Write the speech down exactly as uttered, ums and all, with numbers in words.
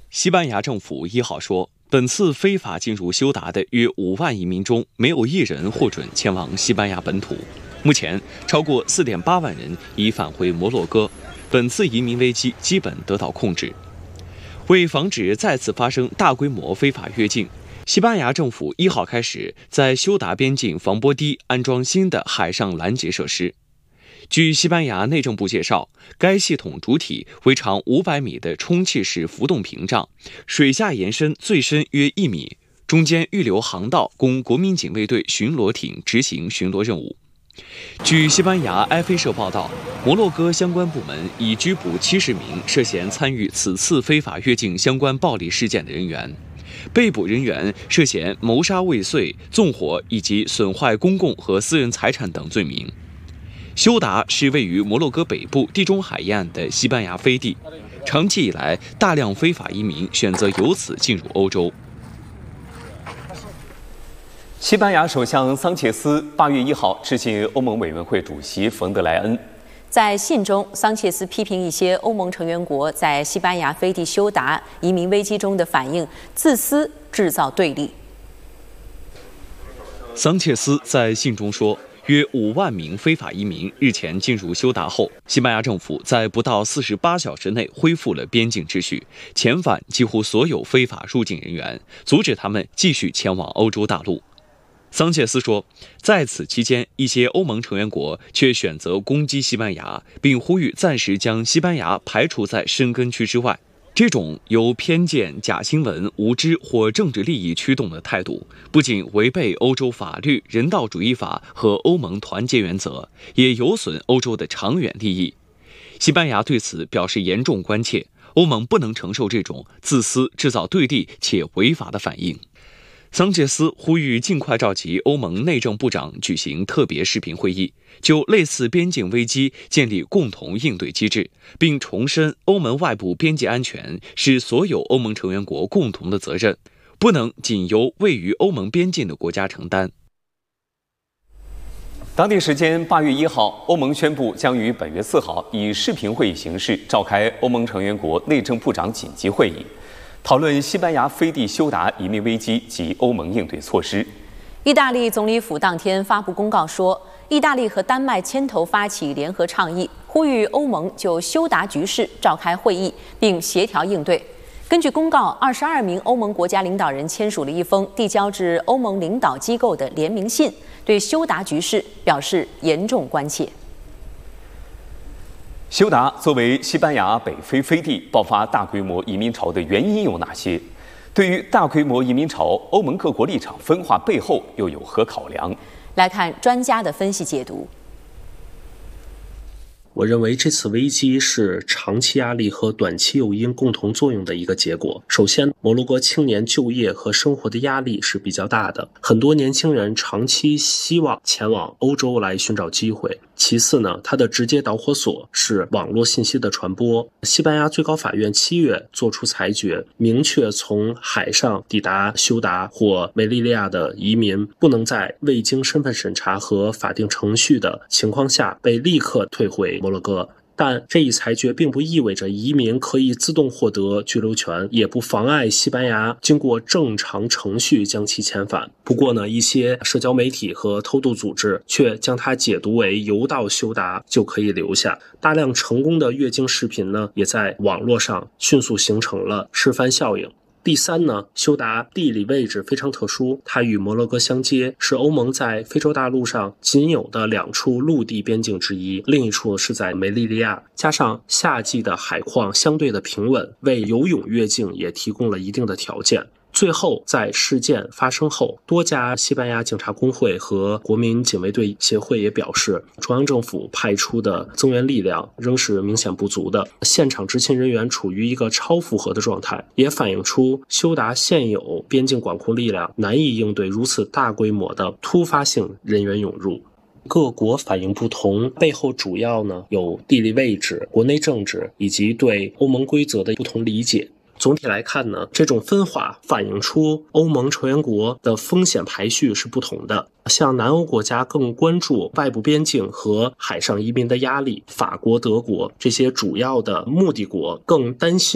西班牙政府一号说，本次非法进入休达的约五万移民中，没有一人获准前往西班牙本土。目前，超过 四点八万人已返回摩洛哥，本次移民危机基本得到控制。为防止再次发生大规模非法越境，西班牙政府一号开始在休达边境防波堤安装新的海上拦截设施。据西班牙内政部介绍，该系统主体为长五百米的充气式浮动屏障，水下延伸最深约一米，中间预留航道供国民警卫队巡逻艇执行巡逻任务。据西班牙埃菲社报道，摩洛哥相关部门已拘捕七十名涉嫌参与此次非法越境相关暴力事件的人员。被捕人员涉嫌谋杀未遂、纵火以及损坏公共和私人财产等罪名。休达是位于摩洛哥北部地中海沿岸的西班牙飞地，长期以来，大量非法移民选择由此进入欧洲。 西班牙首相桑切斯八月一号致信欧盟委员会主席冯德莱恩。 在信中，桑切斯批评一些欧盟成员国在西班牙飞地休达移民危机中的反应自私，制造对立。 桑切斯在信中说，约五万名非法移民日前进入休达后，西班牙政府在不到四十八小时内恢复了边境秩序，遣返几乎所有非法入境人员，阻止他们继续前往欧洲大陆。桑切斯说，在此期间，一些欧盟成员国却选择攻击西班牙，并呼吁暂时将西班牙排除在申根区之外。这种由偏见、假新闻、无知或政治利益驱动的态度，不仅违背欧洲法律、人道主义法和欧盟团结原则，也有损欧洲的长远利益。西班牙对此表示严重关切，欧盟不能承受这种自私、制造对立且违法的反应。桑切斯呼吁尽快召集欧盟内政部长举行特别视频会议，就类似边境危机建立共同应对机制，并重申欧盟外部边界安全是所有欧盟成员国共同的责任，不能仅由位于欧盟边境的国家承担。 当地时间八月一号，欧盟宣布将于本月四号以视频会议形式召开欧盟成员国内政部长紧急会议，讨论西班牙飞地休达移民危机及欧盟应对措施。 意大利总理府当天发布公告说，意大利和丹麦牵头发起联合倡议，呼吁欧盟就休达局势召开会议，并协调应对。根据公告，二十二名欧盟国家领导人签署了一封递交至欧盟领导机构的联名信，对休达局势表示严重关切。 休达作为西班牙北非飞地爆发大规模移民潮的原因有哪些？对于大规模移民潮，欧盟各国立场分化背后又有何考量？ 来看专家的分析解读。 我认为这次危机是长期压力和短期诱因共同作用的一个结果。首先，摩洛哥青年就业和生活的压力是比较大的，很多年轻人长期希望前往欧洲来寻找机会。其次呢，它的直接导火索是网络信息的传播。西班牙最高法院七月作出裁决，明确从海上抵达休达或梅利利亚的移民不能在未经身份审查和法定程序的情况下被立刻退回摩洛哥。但这一裁决并不意味着移民可以自动获得居留权，也不妨碍西班牙经过正常程序将其遣返。不过呢，一些社交媒体和偷渡组织却将它解读为游到休达就可以留下。大量成功的越境视频呢，也在网络上迅速形成了示范效应。第三呢，休达地理位置非常特殊，它与摩洛哥相接，是欧盟在非洲大陆上仅有的两处陆地边境之一，另一处是在梅利利亚。加上夏季的海况相对的平稳，为游泳越境也提供了一定的条件。最后，在事件发生后，多家西班牙警察工会和国民警卫队协会也表示，中央政府派出的增援力量仍是明显不足的，现场执勤人员处于一个超负荷的状态，也反映出休达现有边境管控力量难以应对如此大规模的突发性人员涌入。各国反应不同，背后主要呢有地理位置、国内政治以及对欧盟规则的不同理解。总体来看呢，这种分化反映出欧盟成员国的风险排序是不同的。像南欧国家更关注外部边境和海上移民的压力，法国、德国这些主要的目的国更担心